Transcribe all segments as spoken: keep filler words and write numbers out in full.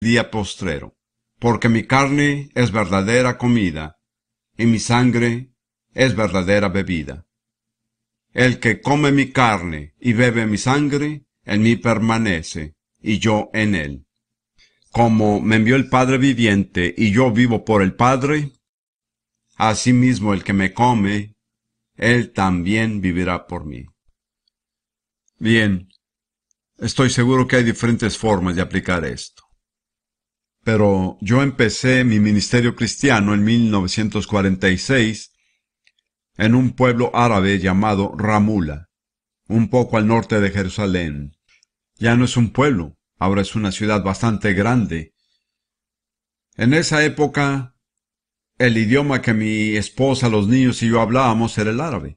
día postrero, porque mi carne es verdadera comida, y mi sangre es verdadera bebida. El que come mi carne y bebe mi sangre, en mí permanece, y yo en él. Como me envió el Padre viviente, y yo vivo por el Padre, asimismo el que me come, él también vivirá por mí. Bien, estoy seguro que hay diferentes formas de aplicar esto. Pero yo empecé mi ministerio cristiano en mil novecientos cuarenta y seis en un pueblo árabe llamado Ramula, un poco al norte de Jerusalén. Ya no es un pueblo, ahora es una ciudad bastante grande. En esa época, el idioma que mi esposa, los niños y yo hablábamos era el árabe.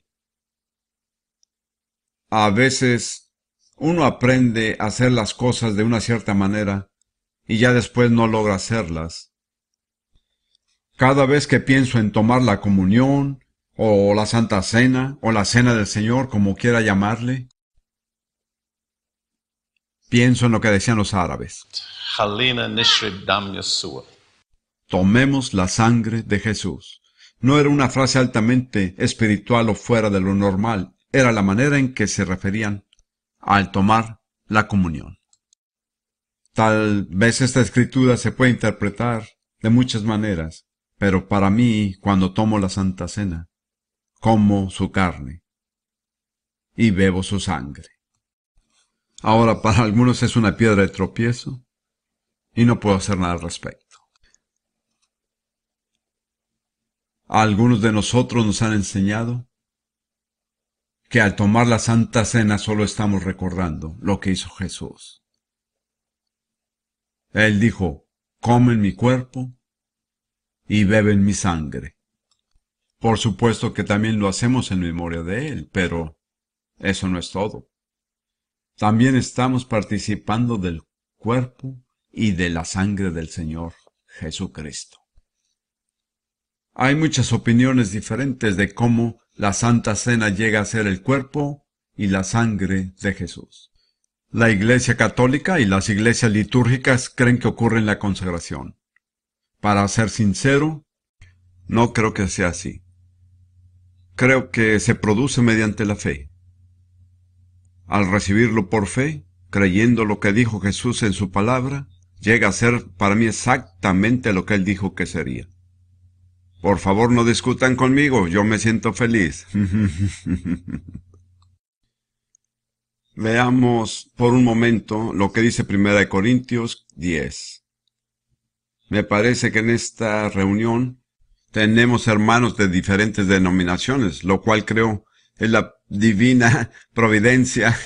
A veces uno aprende a hacer las cosas de una cierta manera y ya después no logra hacerlas. Cada vez que pienso en tomar la comunión, o la Santa Cena, o la Cena del Señor, como quiera llamarle, pienso en lo que decían los árabes. خلينا نشرب دم يسوع. Tomemos la sangre de Jesús. No era una frase altamente espiritual o fuera de lo normal, era la manera en que se referían al tomar la comunión. Tal vez esta escritura se puede interpretar de muchas maneras, pero para mí, cuando tomo la Santa Cena, como su carne y bebo su sangre. Ahora, para algunos es una piedra de tropiezo y no puedo hacer nada al respecto. A algunos de nosotros nos han enseñado que al tomar la Santa Cena solo estamos recordando lo que hizo Jesús. Él dijo, comen mi cuerpo y beben mi sangre. Por supuesto que también lo hacemos en memoria de Él, pero eso no es todo. También estamos participando del cuerpo y de la sangre del Señor Jesucristo. Hay muchas opiniones diferentes de cómo la Santa Cena llega a ser el cuerpo y la sangre de Jesús. La Iglesia Católica y las iglesias litúrgicas creen que ocurre en la consagración. Para ser sincero, no creo que sea así. Creo que se produce mediante la fe. Al recibirlo por fe, creyendo lo que dijo Jesús en su palabra, llega a ser para mí exactamente lo que Él dijo que sería. Por favor, no discutan conmigo, yo me siento feliz. Veamos por un momento lo que dice Primera de Corintios diez. Me parece que en esta reunión tenemos hermanos de diferentes denominaciones, lo cual creo es la divina providencia.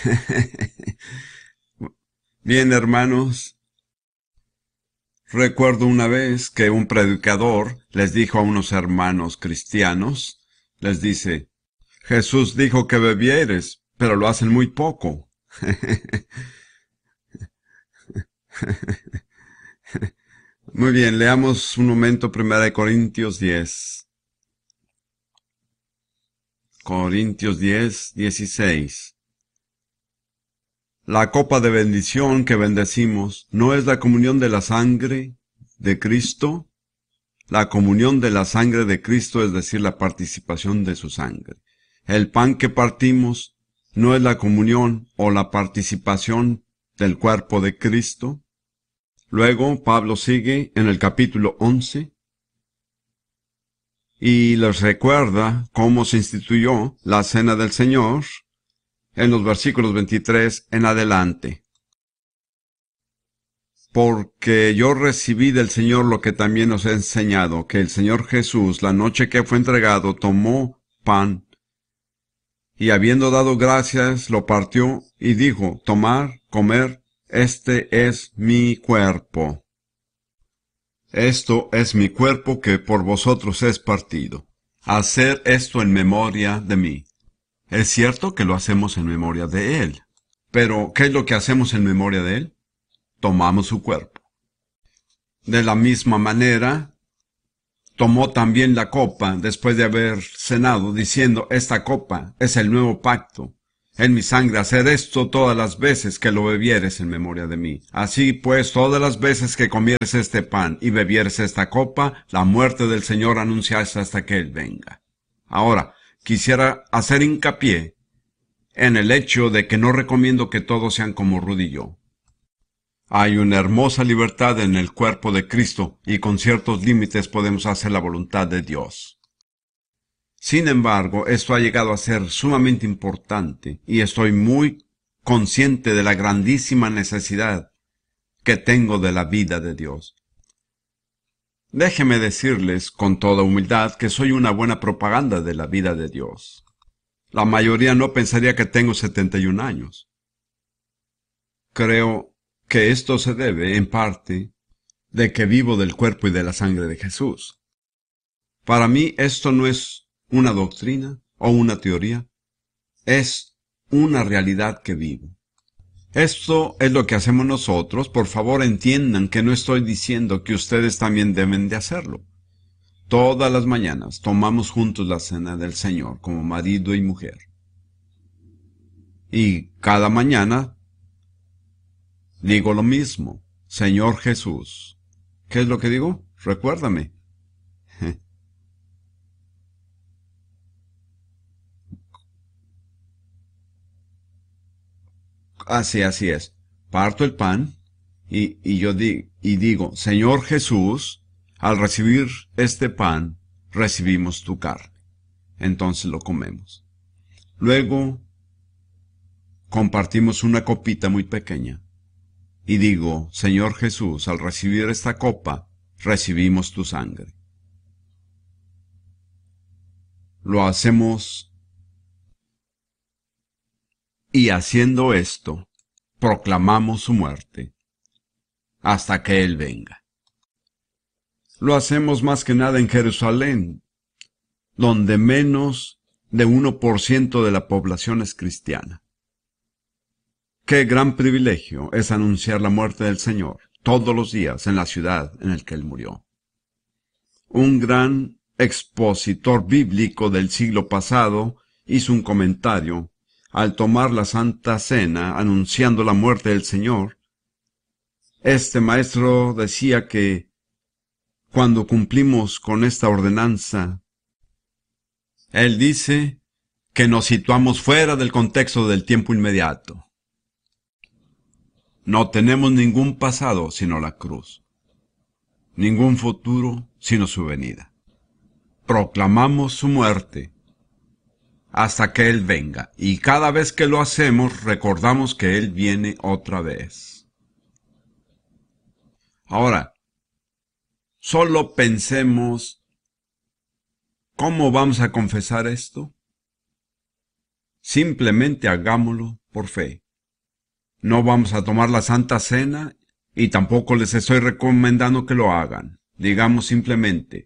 Bien, hermanos, recuerdo una vez que un predicador les dijo a unos hermanos cristianos, les dice, Jesús dijo que bebieres, pero lo hacen muy poco. Muy bien, leamos un momento Primera de Corintios diez. Corintios diez, dieciséis. La copa de bendición que bendecimos, ¿no es la comunión de la sangre de Cristo? La comunión de la sangre de Cristo, es decir, la participación de su sangre. El pan que partimos, ¿no es la comunión o la participación del cuerpo de Cristo? Luego, Pablo sigue en el capítulo once y les recuerda cómo se instituyó la Cena del Señor en los versículos veintitrés en adelante. Porque yo recibí del Señor lo que también os he enseñado, que el Señor Jesús, la noche que fue entregado, tomó pan, y habiendo dado gracias, lo partió, y dijo, tomad, comer, este es mi cuerpo. Esto es mi cuerpo que por vosotros es partido. Hacer esto en memoria de mí. Es cierto que lo hacemos en memoria de Él. Pero, ¿qué es lo que hacemos en memoria de Él? Tomamos su cuerpo. De la misma manera, tomó también la copa después de haber cenado, diciendo, esta copa es el nuevo pacto en mi sangre, hacer esto todas las veces que lo bebieres en memoria de mí. Así pues, todas las veces que comieres este pan y bebieres esta copa, la muerte del Señor anuncias hasta que Él venga. Ahora, quisiera hacer hincapié en el hecho de que no recomiendo que todos sean como Rudy y yo. Hay una hermosa libertad en el cuerpo de Cristo y con ciertos límites podemos hacer la voluntad de Dios. Sin embargo, esto ha llegado a ser sumamente importante y estoy muy consciente de la grandísima necesidad que tengo de la vida de Dios. Déjenme decirles con toda humildad que soy una buena propaganda de la vida de Dios. La mayoría no pensaría que tengo setenta y un años. Creo que esto se debe, en parte, de que vivo del cuerpo y de la sangre de Jesús. Para mí esto no es una doctrina o una teoría, es una realidad que vivo. Esto es lo que hacemos nosotros. Por favor, entiendan que no estoy diciendo que ustedes también deben de hacerlo. Todas las mañanas tomamos juntos la cena del Señor como marido y mujer. Y cada mañana digo lo mismo. Señor Jesús. ¿Qué es lo que digo? Recuérdame. Así, así es. Parto el pan y, y yo di, y digo, Señor Jesús, al recibir este pan, recibimos tu carne. Entonces lo comemos. Luego, compartimos una copita muy pequeña. Y digo, Señor Jesús, al recibir esta copa, recibimos tu sangre. Lo hacemos. Y haciendo esto, proclamamos su muerte, hasta que Él venga. Lo hacemos más que nada en Jerusalén, donde menos de uno por ciento de la población es cristiana. Qué gran privilegio es anunciar la muerte del Señor todos los días en la ciudad en la que Él murió. Un gran expositor bíblico del siglo pasado hizo un comentario al tomar la Santa Cena anunciando la muerte del Señor. Este maestro decía que cuando cumplimos con esta ordenanza, él dice que nos situamos fuera del contexto del tiempo inmediato. No tenemos ningún pasado sino la cruz, ningún futuro sino su venida. Proclamamos su muerte hasta que Él venga, y cada vez que lo hacemos recordamos que Él viene otra vez. Ahora, solo pensemos, ¿cómo vamos a confesar esto? Simplemente hagámoslo por fe. No vamos a tomar la Santa Cena y tampoco les estoy recomendando que lo hagan. Digamos simplemente,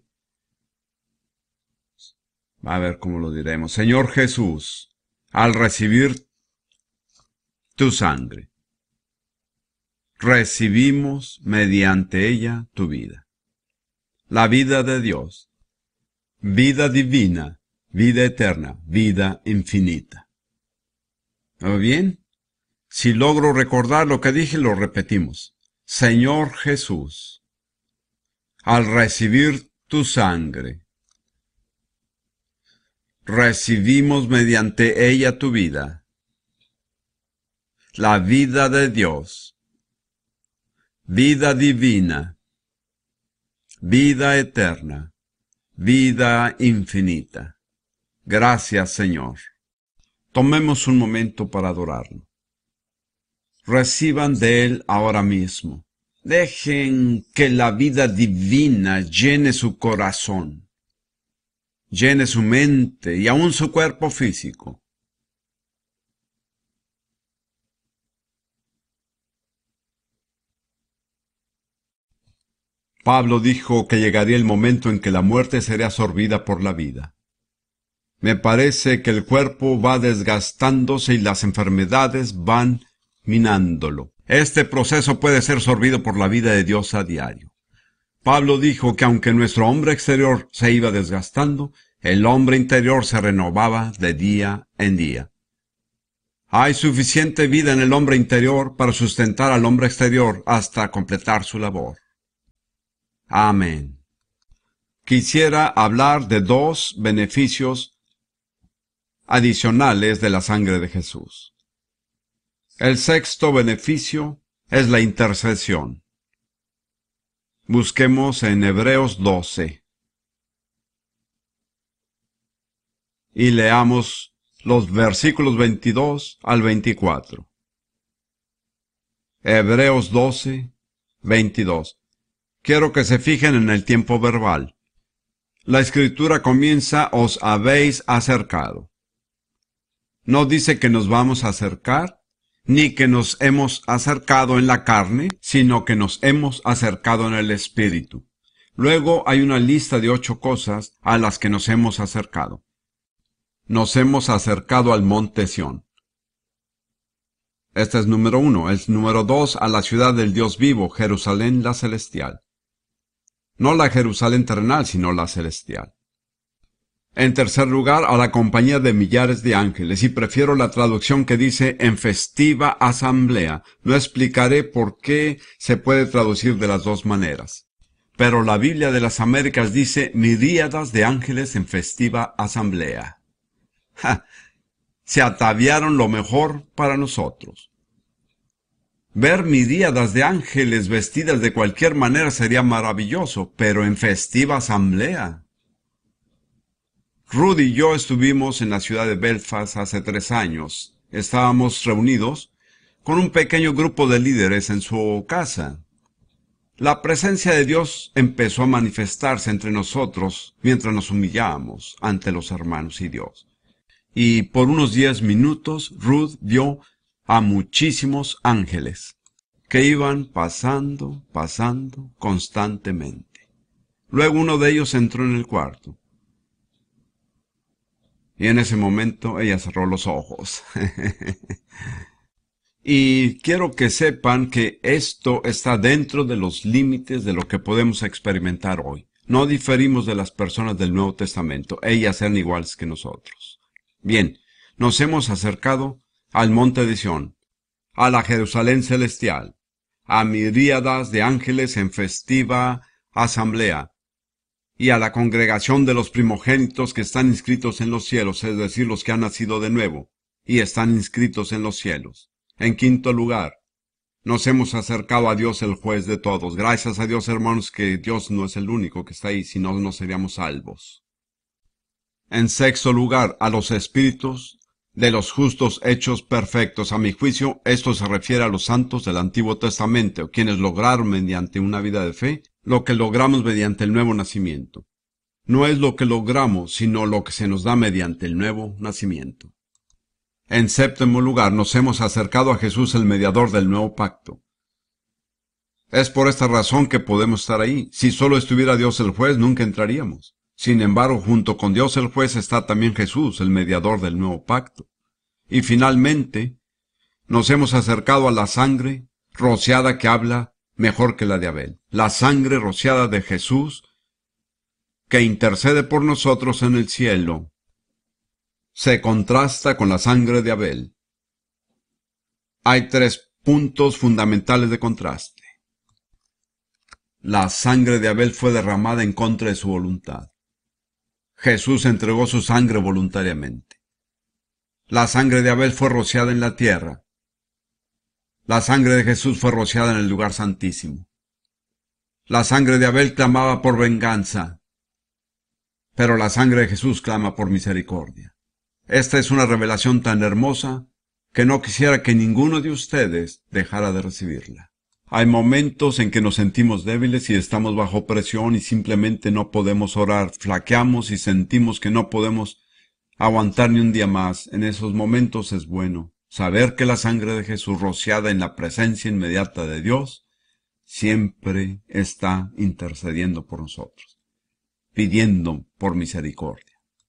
a ver cómo lo diremos. Señor Jesús, al recibir tu sangre, recibimos mediante ella tu vida. La vida de Dios, vida divina, vida eterna, vida infinita. ¿Muy bien? Si logro recordar lo que dije, lo repetimos. Señor Jesús, al recibir tu sangre, recibimos mediante ella tu vida, la vida de Dios, vida divina, vida eterna, vida infinita. Gracias, Señor. Tomemos un momento para adorarlo. Reciban de Él ahora mismo. Dejen que la vida divina llene su corazón, llene su mente y aún su cuerpo físico. Pablo dijo que llegaría el momento en que la muerte sería absorbida por la vida. Me parece que el cuerpo va desgastándose y las enfermedades van minándolo. Este proceso puede ser absorbido por la vida de Dios a diario. Pablo dijo que aunque nuestro hombre exterior se iba desgastando, el hombre interior se renovaba de día en día. Hay suficiente vida en el hombre interior para sustentar al hombre exterior hasta completar su labor. Amén. Quisiera hablar de dos beneficios adicionales de la sangre de Jesús. El sexto beneficio es la intercesión. Busquemos en Hebreos doce y leamos los versículos veintidós al veinticuatro. Hebreos doce, veintidós. Quiero que se fijen en el tiempo verbal. La escritura comienza, os habéis acercado. No dice que nos vamos a acercar, ni que nos hemos acercado en la carne, sino que nos hemos acercado en el Espíritu. Luego hay una lista de ocho cosas a las que nos hemos acercado. Nos hemos acercado al monte Sión. Este es número uno. El número dos, a la ciudad del Dios vivo, Jerusalén la celestial. No la Jerusalén terrenal, sino la celestial. En tercer lugar, a la compañía de millares de ángeles, y prefiero la traducción que dice en festiva asamblea. No explicaré por qué se puede traducir de las dos maneras. Pero la Biblia de las Américas dice miríadas de ángeles en festiva asamblea. ¡Ja! Se ataviaron lo mejor para nosotros. Ver miríadas de ángeles vestidas de cualquier manera sería maravilloso, pero en festiva asamblea. Rudy y yo estuvimos en la ciudad de Belfast hace tres años. Estábamos reunidos con un pequeño grupo de líderes en su casa. La presencia de Dios empezó a manifestarse entre nosotros mientras nos humillábamos ante los hermanos y Dios. Y por unos diez minutos Ruth vio a muchísimos ángeles que iban pasando, pasando constantemente. Luego uno de ellos entró en el cuarto. Y en ese momento ella cerró los ojos. Y quiero que sepan que esto está dentro de los límites de lo que podemos experimentar hoy. No diferimos de las personas del Nuevo Testamento. Ellas eran iguales que nosotros. Bien, nos hemos acercado al monte de Sión, a la Jerusalén celestial, a miríadas de ángeles en festiva asamblea, y a la congregación de los primogénitos que están inscritos en los cielos, es decir, los que han nacido de nuevo, y están inscritos en los cielos. En quinto lugar, nos hemos acercado a Dios el juez de todos. Gracias a Dios, hermanos, que Dios no es el único que está ahí, si no, no seríamos salvos. En sexto lugar, a los espíritus de los justos hechos perfectos. A mi juicio, esto se refiere a los santos del Antiguo Testamento, quienes lograron mediante una vida de fe lo que logramos mediante el nuevo nacimiento. No es lo que logramos, sino lo que se nos da mediante el nuevo nacimiento. En séptimo lugar, nos hemos acercado a Jesús, el mediador del nuevo pacto. Es por esta razón que podemos estar ahí. Si solo estuviera Dios el juez, nunca entraríamos. Sin embargo, junto con Dios el juez está también Jesús, el mediador del nuevo pacto. Y finalmente, nos hemos acercado a la sangre rociada que habla mejor que la de Abel. La sangre rociada de Jesús, que intercede por nosotros en el cielo, se contrasta con la sangre de Abel. Hay tres puntos fundamentales de contraste. La sangre de Abel fue derramada en contra de su voluntad. Jesús entregó su sangre voluntariamente. La sangre de Abel fue rociada en la tierra. La sangre de Jesús fue rociada en el lugar santísimo. La sangre de Abel clamaba por venganza, pero la sangre de Jesús clama por misericordia. Esta es una revelación tan hermosa que no quisiera que ninguno de ustedes dejara de recibirla. Hay momentos en que nos sentimos débiles y estamos bajo presión y simplemente no podemos orar. Flaqueamos y sentimos que no podemos aguantar ni un día más. En esos momentos es bueno saber que la sangre de Jesús, rociada en la presencia inmediata de Dios, siempre está intercediendo por nosotros, pidiendo por misericordia.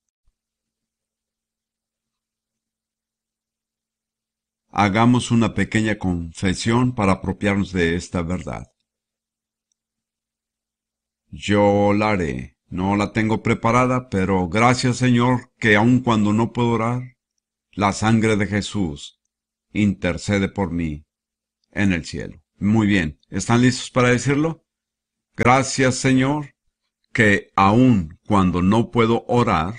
Hagamos una pequeña confesión para apropiarnos de esta verdad. Yo la haré. No la tengo preparada, pero gracias, Señor, que aun cuando no puedo orar, la sangre de Jesús intercede por mí en el cielo. Muy bien, ¿están listos para decirlo? Gracias, Señor, que aun cuando no puedo orar...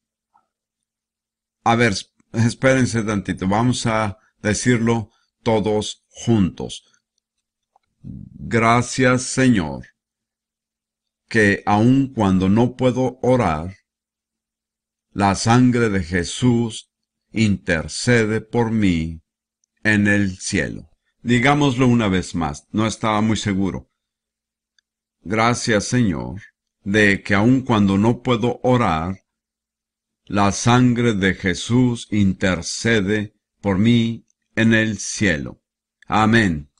A ver, espérense tantito, vamos a decirlo todos juntos. Gracias, Señor, que aun cuando no puedo orar, la sangre de Jesús intercede por mí en el cielo. Digámoslo una vez más, no estaba muy seguro. Gracias, Señor, de que aun cuando no puedo orar, la sangre de Jesús intercede por mí en el cielo. Amén.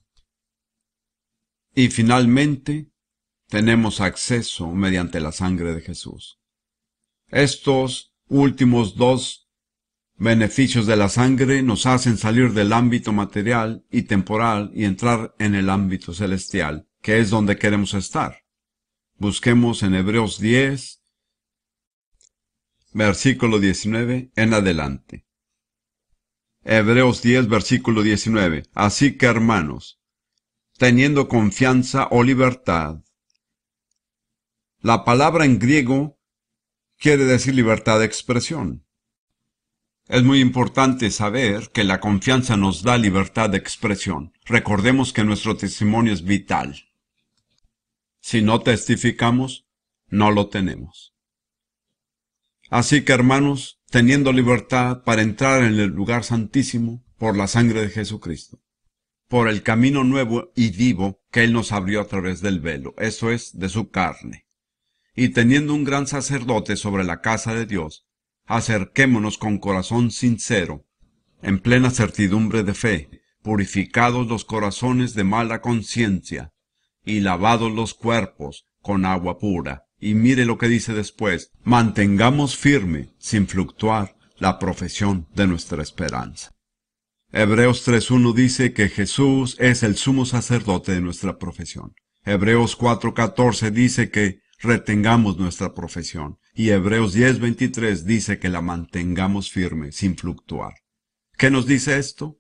Y finalmente, tenemos acceso mediante la sangre de Jesús. Estos últimos dos beneficios de la sangre nos hacen salir del ámbito material y temporal y entrar en el ámbito celestial, que es donde queremos estar. Busquemos en Hebreos diez, versículo diecinueve en adelante. Hebreos diez, versículo diecinueve. Así que, hermanos, teniendo confianza o libertad. La palabra en griego quiere decir libertad de expresión. Es muy importante saber que la confianza nos da libertad de expresión. Recordemos que nuestro testimonio es vital. Si no testificamos, no lo tenemos. Así que, hermanos, teniendo libertad para entrar en el lugar santísimo por la sangre de Jesucristo, por el camino nuevo y vivo que Él nos abrió a través del velo, eso es, de su carne. Y teniendo un gran sacerdote sobre la casa de Dios, acerquémonos con corazón sincero, en plena certidumbre de fe, purificados los corazones de mala conciencia, y lavados los cuerpos con agua pura. Y mire lo que dice después, mantengamos firme, sin fluctuar, la profesión de nuestra esperanza. Hebreos tres uno dice que Jesús es el sumo sacerdote de nuestra profesión. Hebreos cuatro catorce dice que retengamos nuestra profesión. Y Hebreos diez veintitrés dice que la mantengamos firme, sin fluctuar. ¿Qué nos dice esto?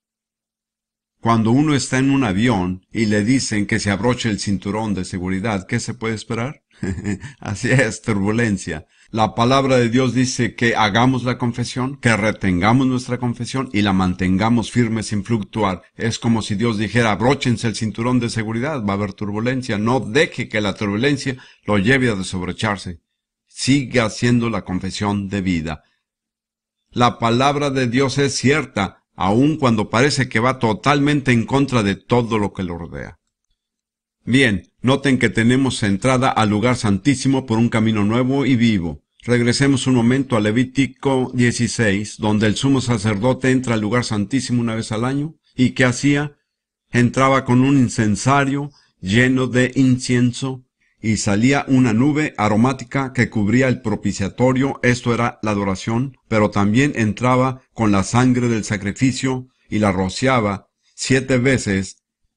Cuando uno está en un avión y le dicen que se abroche el cinturón de seguridad, ¿qué se puede esperar? Así es, turbulencia. La palabra de Dios dice que hagamos la confesión, que retengamos nuestra confesión y la mantengamos firme sin fluctuar. Es como si Dios dijera, abróchense el cinturón de seguridad, va a haber turbulencia. No deje que la turbulencia lo lleve a desobrecharse. Sigue haciendo la confesión de vida. La palabra de Dios es cierta, aun cuando parece que va totalmente en contra de todo lo que lo rodea. Bien, noten que tenemos entrada al lugar santísimo por un camino nuevo y vivo. Regresemos un momento a Levítico dieciséis, donde el sumo sacerdote entra al lugar santísimo una vez al año. ¿Y qué hacía? Entraba con un incensario lleno de incienso y salía una nube aromática que cubría el propiciatorio. Esto era la adoración, pero también entraba con la sangre del sacrificio y la rociaba siete veces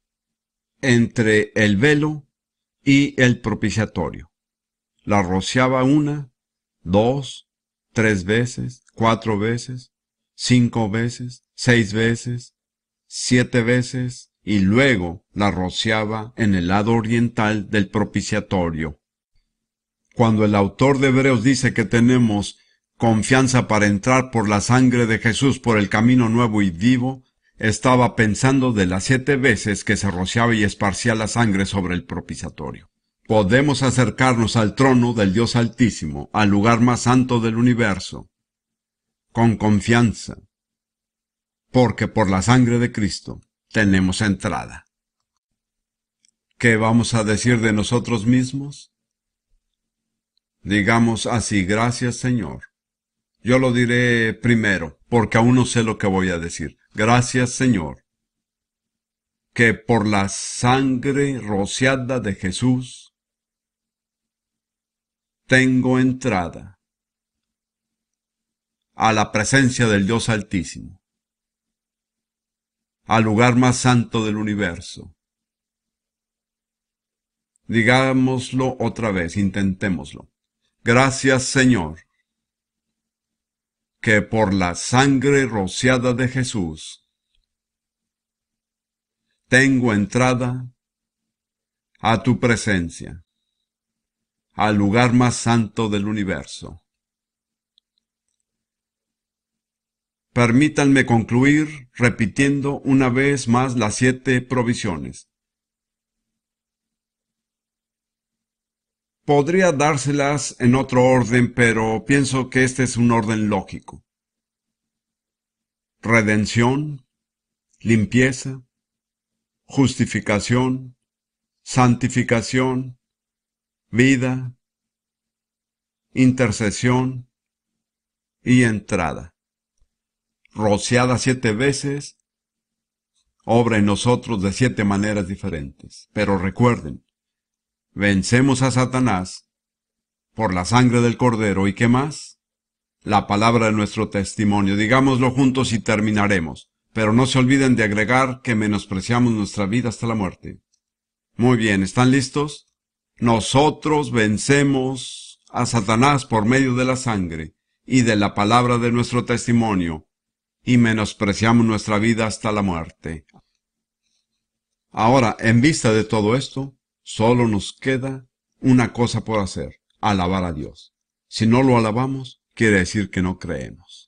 entre el velo y el propiciatorio. La rociaba una, dos, tres veces, cuatro veces, cinco veces, seis veces, siete veces, y luego la rociaba en el lado oriental del propiciatorio. Cuando el autor de Hebreos dice que tenemos confianza para entrar por la sangre de Jesús por el camino nuevo y vivo, estaba pensando de las siete veces que se rociaba y esparcía la sangre sobre el propiciatorio. Podemos acercarnos al trono del Dios Altísimo, al lugar más santo del universo, con confianza, porque por la sangre de Cristo tenemos entrada. ¿Qué vamos a decir de nosotros mismos? Digamos así, gracias Señor. Yo lo diré primero, porque aún no sé lo que voy a decir. Gracias, Señor, que por la sangre rociada de Jesús tengo entrada a la presencia del Dios Altísimo, al lugar más santo del universo. Digámoslo otra vez, intentémoslo. Gracias, Señor, que por la sangre rociada de Jesús tengo entrada a tu presencia, al lugar más santo del universo. Permítanme concluir repitiendo una vez más las siete provisiones. Podría dárselas en otro orden, pero pienso que este es un orden lógico. Redención, limpieza, justificación, santificación, vida, intercesión y entrada. Rociada siete veces, obra en nosotros de siete maneras diferentes. Pero recuerden, vencemos a Satanás por la sangre del Cordero. ¿Y qué más? La palabra de nuestro testimonio. Digámoslo juntos y terminaremos. Pero no se olviden de agregar que menospreciamos nuestra vida hasta la muerte. Muy bien, ¿están listos? Nosotros vencemos a Satanás por medio de la sangre y de la palabra de nuestro testimonio, y menospreciamos nuestra vida hasta la muerte. Ahora, en vista de todo esto, solo nos queda una cosa por hacer: alabar a Dios. Si no lo alabamos, quiere decir que no creemos.